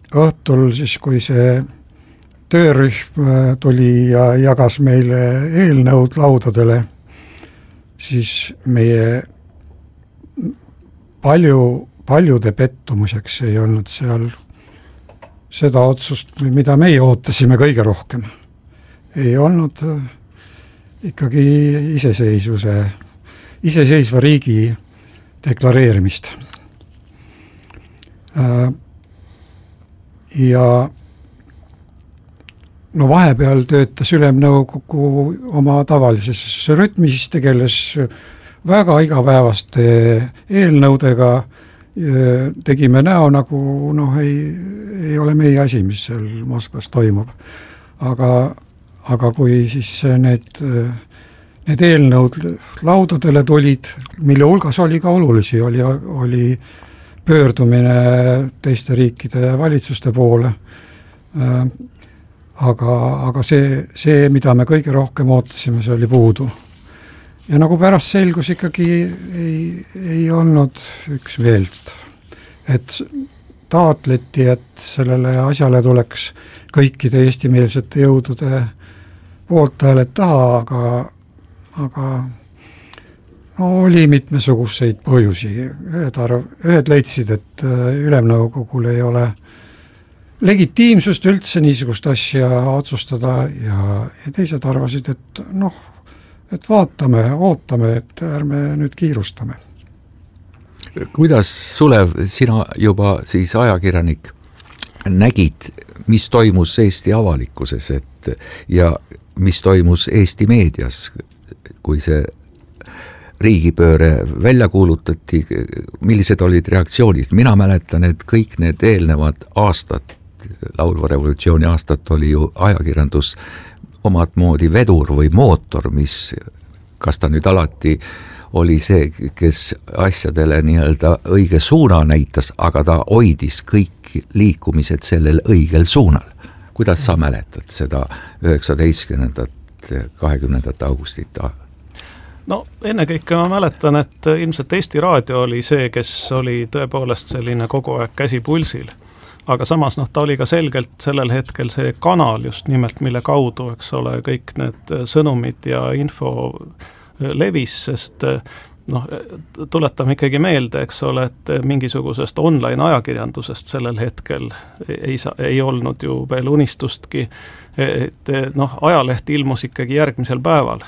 õhtul siis, kui see töörühm tuli ja jagas meile eelnõud laudadele, siis meie paljude pettumuseks ei olnud seal seda otsust, mida meie ootasime kõige rohkem. Ei olnud ikkagi iseseisva riigi deklareerimist. Ja no vahepeal töötas ülemnõukogu oma tavalises rütmis, tegeles väga igapäevaste eelnõudega, tegime näo nagu ei ole meie asi, mis seal Moskvas toimub. Aga kui siis need eelnõud laudadele tulid, mille hulgas oli ka olulisi, oli pöördumine teiste riikide valitsuste poole, aga see, mida me kõige rohkem ootasime, see oli puudu. Ja nagu pärast selgus ikkagi ei olnud üksmeelt, et taotleti, et sellele asjale tuleks kõikide eestimeelsete jõudude poolt hääled taha, aga oli mitmesuguseid põhjusi. Ühed leidsid, et ülemnõukogul ei ole legitiimsust üldse niisugust asja otsustada ja teised arvasid, et vaatame, ootame, et ärme nüüd kiirustame. Kuidas, Sulev, sina juba siis ajakirjanik nägid, mis toimus Eesti avalikkuses ja mis toimus Eesti meedias, kui see riigipööre välja kuulutati, millised olid reaktsioonid? Mina mäletan, et kõik need eelnevad aastad, laulva revolutsiooni aastat oli ju ajakirjandus omad moodi vedur või mootor, mis, kas ta nüüd alati oli see, kes asjadele nii-öelda õige suuna näitas, aga ta hoidis kõik liikumised sellel õigel suunal. Kuidas sa mäletad seda 19. 20. augustit? No ennekõike ma mäletan, et ilmselt Eesti Raadio oli see, kes oli tõepoolest selline kogu aeg käsi pulsil. Aga samas ta oli ka selgelt sellel hetkel see kanal just nimelt, mille kaudu, eks ole, kõik need sõnumid ja info levis, sest tuletame ikkagi meelde, eks ole, et mingisugusest online ajakirjandusest sellel hetkel ei olnud ju veel unistustki, et ajaleht ilmus ikkagi järgmisel päeval.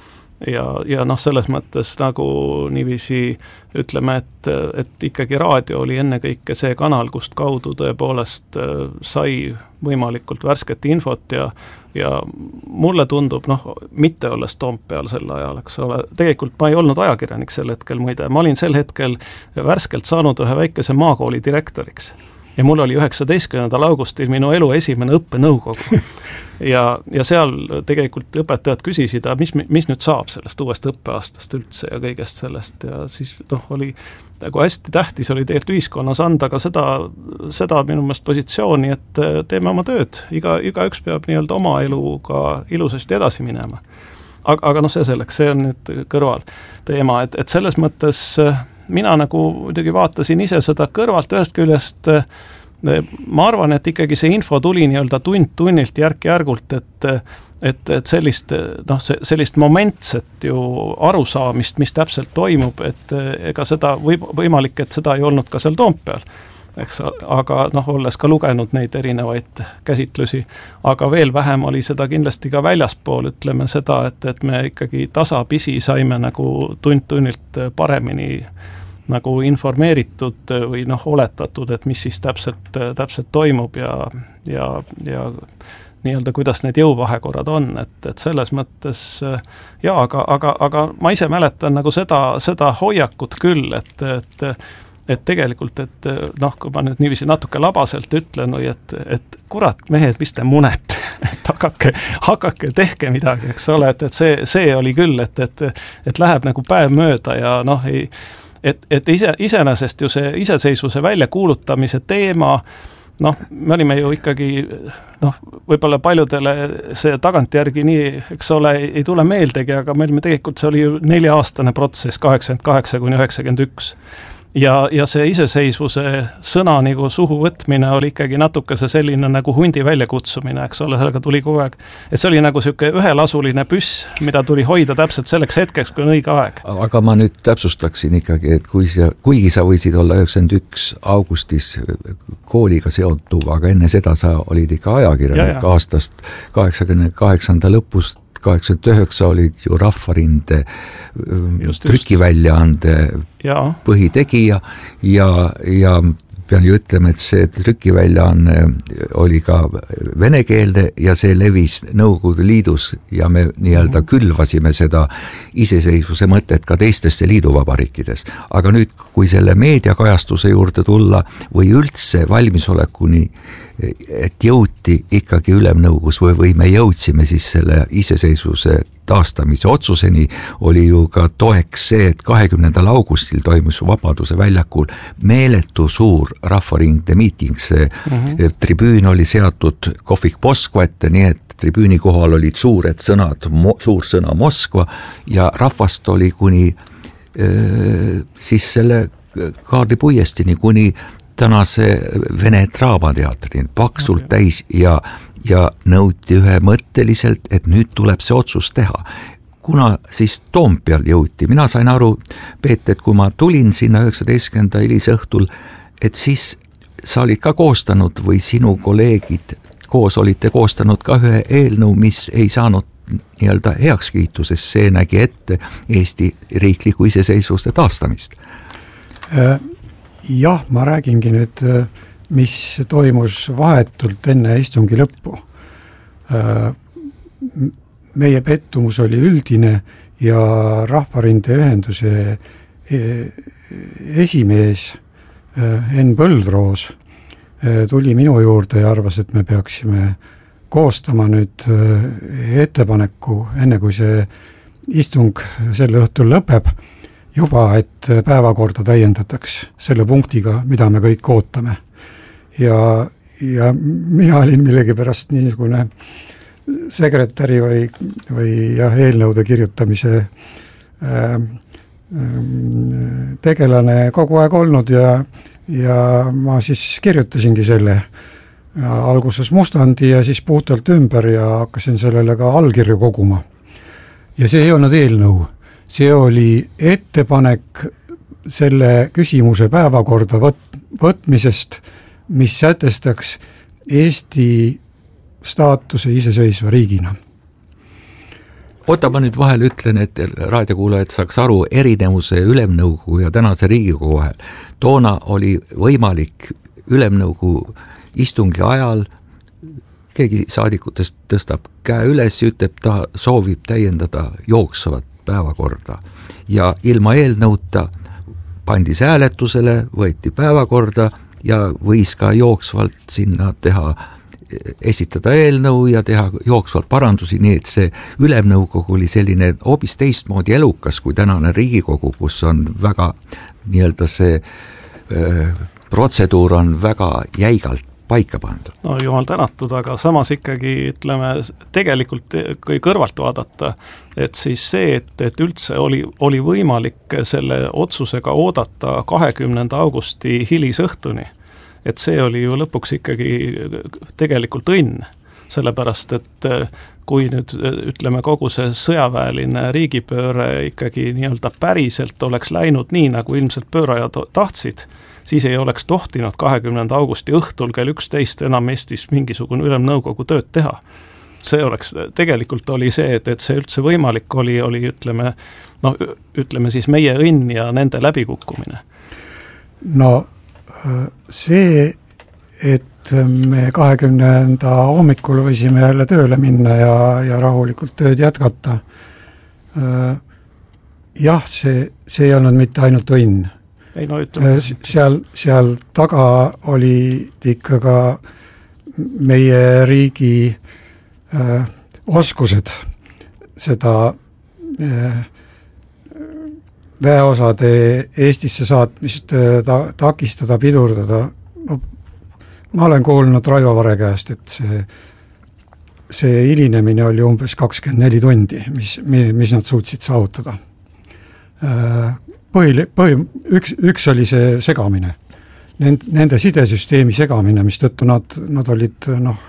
Ja selles mõttes nagu niiviisi ütleme, et ikkagi raadio oli ennekõike see kanal, kust kaudu tõepoolest sai võimalikult värsket infot ja mulle tundub, mitte olles Toompeal sel ajal, eks ole, tegelikult ma ei olnud ajakirjanik sel hetkel muide, ma olin sel hetkel värskelt saanud ühe väikese maakooli direktoriks. Ja mul oli 19. augustil minu elu esimene õppenõukogu. Ja seal tegelikult õpetajad küsisid, mis nüüd saab sellest uuest õppeaastast üldse ja kõigest sellest. Ja siis oli nagu hästi tähtis oli tegelikult ühiskonnas anda ka seda minu meelest positsiooni, et teeme oma tööd. Igaüks peab nii-öelda oma eluga ilusasti edasi minema. Aga see selleks, see on nüüd kõrval teema, et selles mõttes mina nagu muidugi vaatasin ise seda kõrvalt ühest küljest, ma arvan, et ikkagi see info tuli nii-öelda tunnilt järk-järgult, et sellist momentset ju arusaamist, mis täpselt toimub, et ega seda võimalik, et seda ei olnud ka seal Toompeal, eks, aga olles ka lugenud neid erinevaid käsitlusi, aga veel vähem oli seda kindlasti ka väljaspool, ütleme seda, et me ikkagi tasapisi saime nagu tunnilt paremini nagu informeeritud või oletatud, et mis siis täpselt toimub ja nii-öelda kuidas need jõuvahekorrad on, et selles mõttes aga ma ise mäletan nagu seda hoiakut küll, et tegelikult, kui ma nüüd niiviisi natuke labaselt ütlen, et kurat mehed, mis te munete, et hakake, tehke midagi, eks ole, et see oli küll, et läheb nagu päev mööda ja et iseenesest ju see iseseisvuse väljakuulutamise teema, me olime ju ikkagi, võib-olla paljudele see tagantjärgi nii, eks ole, ei tule meeldegi, aga meil tegelikult see oli ju 4-aastane protsess, 88–91. ja see iseseisvuse sõna nagu suhu võtmine oli ikkagi natukese selline nagu hundi väljakutsumine, eks ole, sellega tuli kogu aeg. Et see oli nagu selline ühelasuline püss, mida tuli hoida täpselt selleks hetkeks, kui on õige aeg. Aga ma nüüd täpsustaksin ikkagi, et kuigi sa võisid olla 91 augustis kooliga seonduv, aga enne seda sa olid ikka ajakirjanik aastast 88. lõpust, 89 olid ju Rahvarinde trükiväljaande põhitegija ja pean ju ütlema, et see trükiväljaanne oli ka venekeelne ja see levis Nõukogude Liidus ja me nii-öelda külvasime seda iseseisvuse mõtet ka teistesse liiduvabariikides. Aga nüüd, kui selle meediakajastuse juurde tulla või üldse valmisolekuni, et jõuti ikkagi Ülemnõukogus või me jõudsime siis selle iseseisvuse taastamise otsuseni, oli ju ka toeks see, et 20. augustil toimus Vabaduse väljakul meeletu suur Rahvarinde miiting, see tribüün oli seatud kohvik Moskva ette, nii et tribüüni kohal olid suured sõnad, suur sõna Moskva ja rahvast oli kuni siis selle Kaarli puiestini, kuni tänase Vene Draamateatrini paksult täis ja nõuti ühemõtteliselt, et nüüd tuleb see otsus teha. Kuna siis Toompeal jõuti, mina sain aru, Peet, et kui ma tulin sinna 19. hilisõhtul, et siis sa olid ka koostanud või sinu kolleegid koos olite koostanud ka ühe eelnõu, mis ei saanud nii-öelda heakskiitu, sest see nägi ette Eesti riikliku iseseisvuste taastamist. Jah, ma räägingi nüüd, mis toimus vahetult enne istungi lõppu. Meie pettumus oli üldine ja Rahvarinde ühenduse esimees Enn Põldroos tuli minu juurde ja arvas, et me peaksime koostama nüüd ettepaneku, enne kui see istung selle õhtul lõpeb, juba, et päevakorda täiendataks selle punktiga, mida me kõik ootame. Ja mina olin millegipärast niisugune sekretäri või eelnõude kirjutamise tegelane kogu aeg olnud ja ma siis kirjutasingi selle alguses mustandi ja siis puhtalt ümber ja hakkasin sellele ka allkirju koguma. Ja see ei olnud eelnõu, see oli ettepanek selle küsimuse päevakorda võtmisest, mis sätestaks Eesti staatuse iseseisva riigina. Oota, ma nüüd vahel ütlen, et raadiokuulajad saaks aru erinevuse Ülemnõukogu ja tänase Riigikogu vahel. Toona oli võimalik Ülemnõukogu istungi ajal, keegi saadikutest tõstab käe üles ja ütleb, ta soovib täiendada jooksvat päevakorda ja ilma eelnõuta pandi see hääletusele, võeti päevakorda ja võis ka jooksvalt sinna esitada eelnõu ja teha jooksvalt parandusi, nii et see Ülemnõukogu oli selline hoopis teistmoodi elukas kui tänane Riigikogu, kus on väga nii-öelda see protseduur on väga jäigalt paika pandud. No jumal tänatud, aga samas ikkagi ütleme, tegelikult kui kõrvalt vaadata, et siis see, et üldse oli võimalik selle otsusega oodata 20. augusti hilisõhtuni, et see oli ju lõpuks ikkagi tegelikult õnn, sellepärast et kui nüüd ütleme kogu see sõjaväeline riigipööre ikkagi nii-öelda päriselt oleks läinud nii, nagu ilmselt pöörajad tahtsid, siis ei oleks tohtinud 20. augusti õhtul kell 11 enam Eestis mingisugune Ülemnõukogu tööd teha. See oleks, tegelikult oli see, et see üldse võimalik oli ütleme siis meie õnn ja nende läbikukkumine. No see, et me 20. hommikul võisime jälle tööle minna ja rahulikult tööd jätkata, jah, see ei olnud mitte ainult õnn. Ei, no, seal taga oli ikka ka meie riigi oskused seda väeosade Eestisse saatmist takistada, pidurdada. No, ma olen kuulnud Raivo Vare käest, et see hilinemine oli umbes 24 tundi, mis nad suutsid saavutada. üks oli see segamine, nende sidesüsteemi segamine, mis tõttu nad olid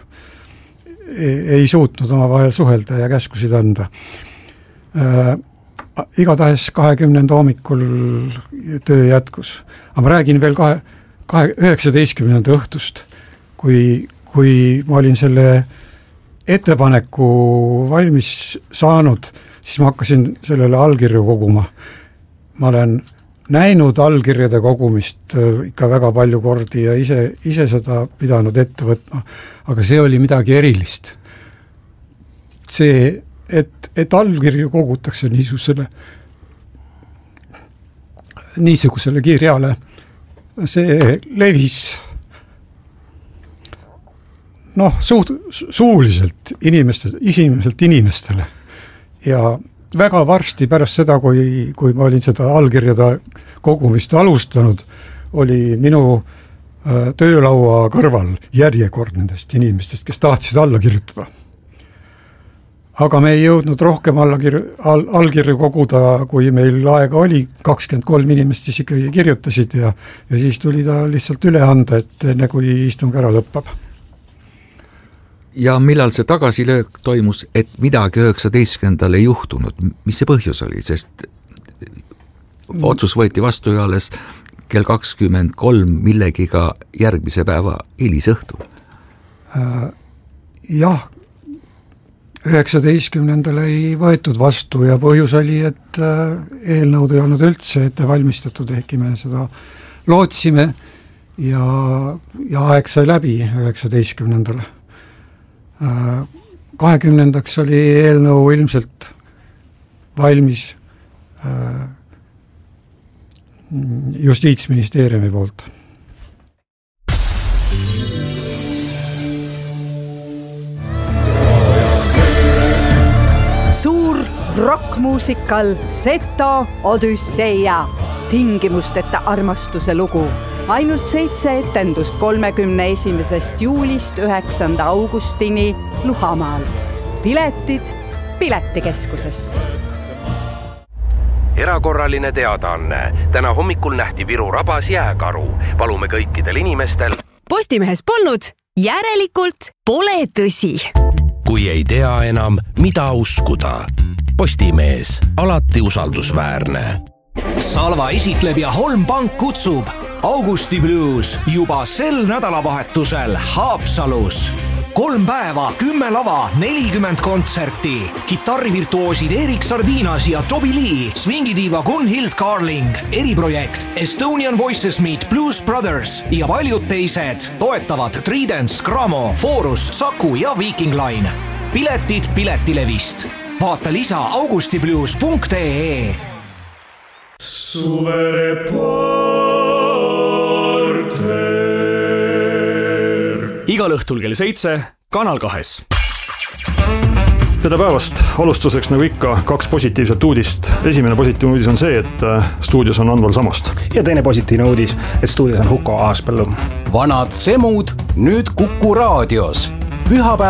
ei suutnud oma vahel suhelda ja käskusid anda. Igatahes 20. hommikul töö jätkus, aga ma räägin veel 19. õhtust, kui ma olin selle ettepaneku valmis saanud, siis ma hakkasin sellele allkirju koguma. Ma olen näinud allkirjade kogumist ikka väga palju kordi ja ise seda pidanud ette võtma, aga see oli midagi erilist. See, et allkirju kogutakse niisugusele kirjale, see levis suuliselt inimestele ja väga varsti pärast seda, kui ma olin seda allkirjade kogumist alustanud, oli minu töölaua kõrval järjekord nendest inimestest, kes tahtsid alla kirjutada. Aga me ei jõudnud rohkem allkirju koguda, kui meil aega oli, 23 inimest siis ikkagi kirjutasid ja siis tuli ta lihtsalt üle anda, et enne kui istung ära lõppab. Ja millal see tagasilöök toimus, et midagi 19. ei juhtunud? Mis see põhjus oli? Sest otsus võeti vastu alles kell 23 millegiga järgmise päeva hilisõhtul. Jah, 19. ei võetud vastu ja põhjus oli, et eelnõud ei olnud üldse ette valmistatud, ehkki me seda lootsime ja aeg sai läbi 19. 20. oli eelnõu ilmselt valmis Justiitsministeeriumi poolt. Suur rockmuusikal Seto Odüsseia, tingimusteta armastuse lugu. Ainult 7 etendust 31. juulist 9. augustini Luhamaal. Piletid Piletikeskusest. Erakorraline teadaanne. Täna hommikul nähti Viru rabas jääkaru. Palume kõikidel inimestel. Postimehes polnud, järelikult pole tõsi. Kui ei tea enam, mida uskuda. Postimees, alati usaldusväärne. Salva esitleb ja Holmpank kutsub Augusti Blues juba sel nädalavahetusel Haapsalus. 3 päeva, 10 lava, 40 kontserti. Kitarrivirtuoosid Erik Sardinas ja Toby Lee, swingidiiva Gunhild Carling, eriprojekt Estonian Voices Meet Blues Brothers ja paljud teised toetavad Tridents, Gramo, Forus, Saku ja Viking Line. Piletid Piletilevist. Vaata lisa augustiblues.ee. Suvereporter. Igal õhtul kell 7 Kanal 2. Tere päevast! Alustuseks nagu ikka 2 positiivset uudist. Esimene positiivne uudis on see, et stuudios on Anval Samost. Ja teine positiivne uudis, et stuudios on Huko Aaspõllu. Vanad semud nüüd Kuku raadios. Pühapäev